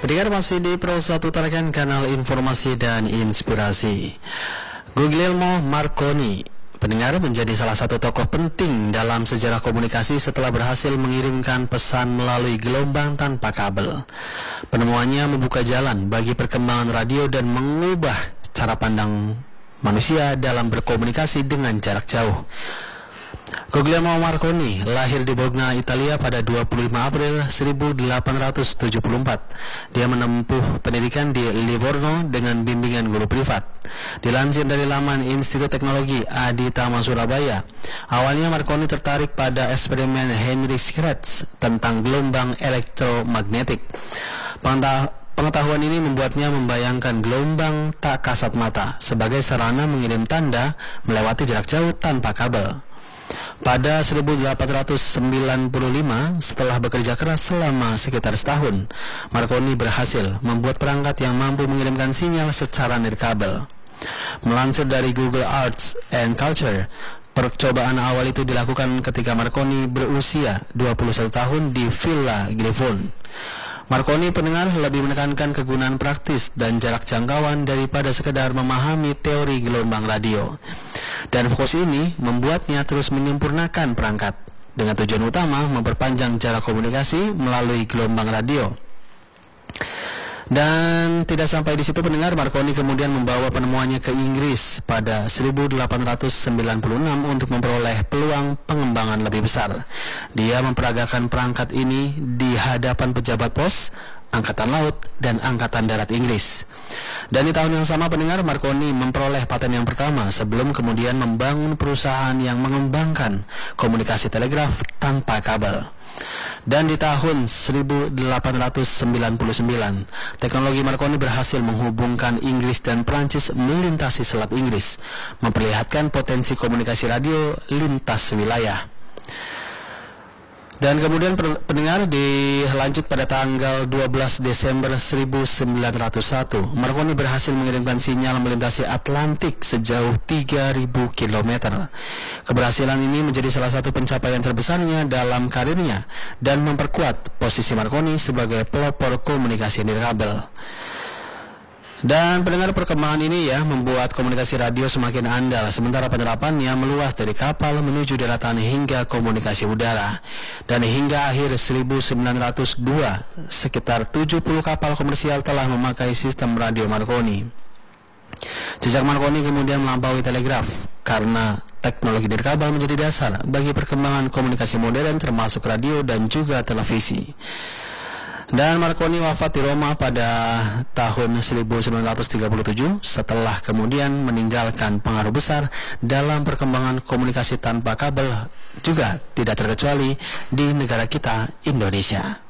Pendengar masih di Pro 1 Tarakan, kanal informasi dan inspirasi. Guglielmo Marconi, pendengar, menjadi salah satu tokoh penting dalam sejarah komunikasi setelah berhasil mengirimkan pesan melalui gelombang tanpa kabel. Penemuannya membuka jalan bagi perkembangan radio dan mengubah cara pandang manusia dalam berkomunikasi dengan jarak jauh. Guglielmo Marconi lahir di Bologna, Italia pada 25 April 1874. Dia menempuh pendidikan di Livorno dengan bimbingan guru privat. Dilansir dari laman Institut Teknologi Aditama Surabaya, awalnya Marconi tertarik pada eksperimen Henry Schwartz tentang gelombang elektromagnetik. Pengetahuan ini membuatnya membayangkan gelombang tak kasat mata sebagai sarana mengirim tanda melewati jarak jauh tanpa kabel. Pada 1895, setelah bekerja keras selama sekitar setahun, Marconi berhasil membuat perangkat yang mampu mengirimkan sinyal secara nirkabel. Melansir dari Google Arts and Culture, percobaan awal itu dilakukan ketika Marconi berusia 21 tahun di Villa Griffon. Marconi, pendengar, lebih menekankan kegunaan praktis dan jarak jangkauan daripada sekedar memahami teori gelombang radio. Dan fokus ini membuatnya terus menyempurnakan perangkat dengan tujuan utama memperpanjang jarak komunikasi melalui gelombang radio. Dan tidak sampai di situ, pendengar, Marconi kemudian membawa penemuannya ke Inggris pada 1896 untuk memperoleh peluang pengembangan lebih besar. Dia memperagakan perangkat ini di hadapan pejabat pos, Angkatan Laut, dan Angkatan Darat Inggris. Dan di tahun yang sama, pendengar, Marconi memperoleh paten yang pertama sebelum kemudian membangun perusahaan yang mengembangkan komunikasi telegraf tanpa kabel. Dan di tahun 1899, teknologi Marconi berhasil menghubungkan Inggris dan Prancis melintasi Selat Inggris, memperlihatkan potensi komunikasi radio lintas wilayah. Dan kemudian, pendengar, dilanjut pada tanggal 12 Desember 1901, Marconi berhasil mengirimkan sinyal melintasi Atlantik sejauh 3.000 km. Keberhasilan ini menjadi salah satu pencapaian terbesarnya dalam karirnya dan memperkuat posisi Marconi sebagai pelopor komunikasi nirkabel. Dan pendengar, perkembangan ini membuat komunikasi radio semakin andal, sementara penerapannya meluas dari kapal menuju daratan hingga komunikasi udara. Dan hingga akhir 1902, sekitar 70 kapal komersial telah memakai sistem radio Marconi. Jejak Marconi kemudian melampaui telegraf karena teknologi nirkabel menjadi dasar bagi perkembangan komunikasi modern termasuk radio dan juga televisi. Dan Marconi wafat di Roma pada tahun 1937 setelah kemudian meninggalkan pengaruh besar dalam perkembangan komunikasi tanpa kabel, juga tidak terkecuali di negara kita, Indonesia.